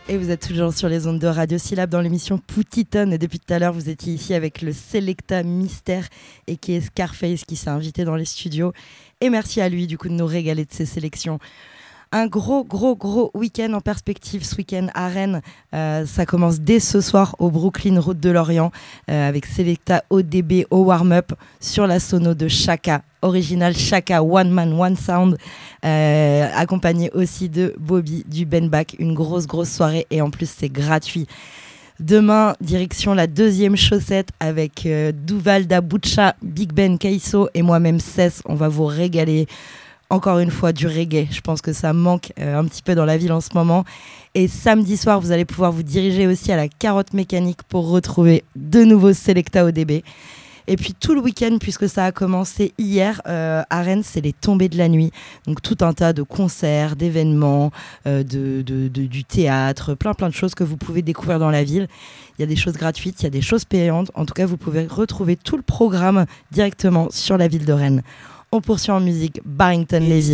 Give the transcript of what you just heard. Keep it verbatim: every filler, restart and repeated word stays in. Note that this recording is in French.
Et vous êtes toujours sur les ondes de Radio Syllab dans l'émission Poutiton. Et depuis tout à l'heure, vous étiez ici avec le Selecta Mystère et qui est Scarface qui s'est invité dans les studios. Et merci à lui du coup de nous régaler de ses sélections. Un gros, gros, gros week-end en perspective ce week-end à Rennes. Euh, ça commence dès ce soir au Brooklyn, route de Lorient, euh, avec Selecta O D B au warm-up sur la sono de Chaka, original Chaka One Man One Sound, euh, accompagné aussi de Bobby du Ben Bach. Une grosse, grosse soirée et en plus c'est gratuit. Demain, direction la deuxième chaussette avec euh, Duval Dabucha, Big Ben Kaiso et moi-même Cess. On va vous régaler. Encore une fois, du reggae. Je pense que ça manque euh, un petit peu dans la ville en ce moment. Et samedi soir, vous allez pouvoir vous diriger aussi à la Carotte Mécanique pour retrouver de nouveaux Selecta O D B. Et puis tout le week-end, puisque ça a commencé hier, euh, à Rennes, c'est les tombées de la nuit. Donc tout un tas de concerts, d'événements, euh, de, de, de, du théâtre, plein plein de choses que vous pouvez découvrir dans la ville. Il y a des choses gratuites, il y a des choses payantes. En tout cas, vous pouvez retrouver tout le programme directement sur la ville de Rennes. On poursuit en musique Barrington Levy.